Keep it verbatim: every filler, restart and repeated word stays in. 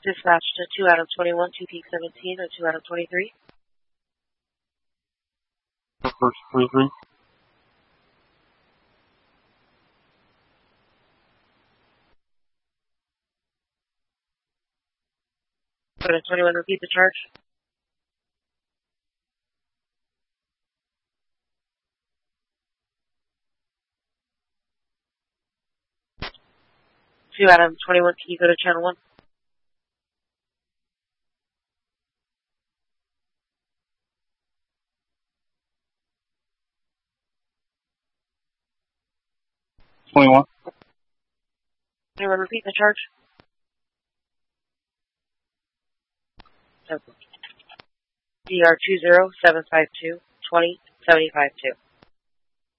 Dispatch to two Adam twenty-one, two Peak seventeen, and two Adam twenty-three. First twenty-three. two Adam twenty-one, repeat the charge. two Adam twenty-one, can you go to channel one? twenty-one. Anyone repeat the charge? D R two zero seven five two twenty seventy five two.